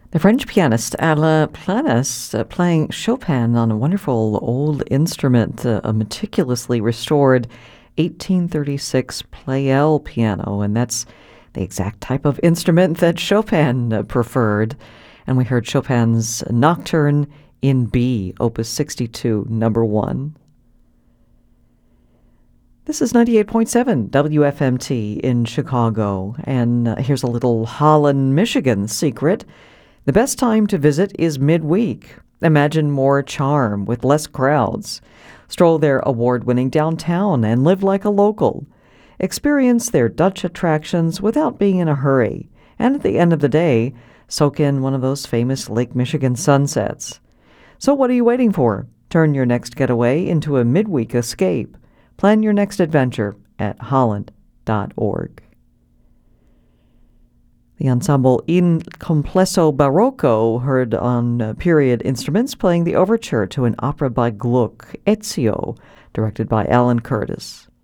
The French pianist Alain Planès playing Chopin on a wonderful old instrument, a meticulously restored 1836 Pleyel piano, and that's the exact type of instrument that Chopin preferred. And we heard Chopin's Nocturne in B, Opus 62, number 1. This is 98.7 WFMT in Chicago, and here's a little Holland, Michigan secret. The best time to visit is midweek. Imagine more charm with less crowds. Stroll their award-winning downtown and live like a local. Experience their Dutch attractions without being in a hurry. And at the end of the day, soak in one of those famous Lake Michigan sunsets. So what are you waiting for? Turn your next getaway into a midweek escape. Plan your next adventure at holland.org. The ensemble Il Complesso Barocco heard on period instruments playing the overture to an opera by Gluck, Ezio, directed by Alan Curtis.